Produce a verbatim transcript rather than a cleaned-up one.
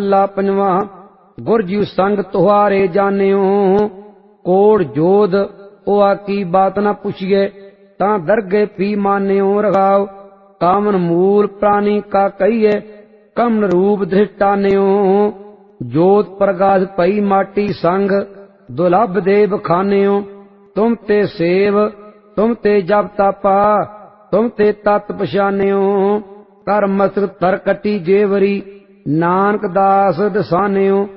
ਮਹੱਲਾ ਪੰਜਵਾਂ। ਗੁਰ ਜੀਉ ਸੰਗ ਤੁਹਾਰੇ ਜਾਣਿਓ, ਕੋੜ ਜੋਧ ਉਹ ਕੀ ਬਾਤ ਨਾ ਪੁੱਛੀਏ, ਤਾਂ ਦਰਗੇ ਪੀ ਮਾਨਿਓ ਰਗਾਓ। ਕਾਮਨ ਮੂਲ ਪ੍ਰਾਣੀ ਕਾ ਕਹੀਏ, ਕਮਨ ਰੂਪ ਦ੍ਰਿਸ਼ਟਾਨਿਓ। ਜੋਤ ਪ੍ਰਗਾਸ ਪਈ ਮਾਟੀ ਸੰਗ, ਦੁਲਭ ਦੇ ਬਖਾਨਿਓ। ਤੁਮ ਤੇ ਸੇਵ ਤੁਮ ਤੇ ਜਪ ਤਾਪਾ, ਤੁਮ ਤੇ ਤਤ ਪਛਾਨਿਓ। ਕਰ ਮਸਕ ਤਰ ਕਟੀ ਜੇਵਰੀ, ਨਾਨਕ ਦਾਸ ਦਸਾਨਿਓ।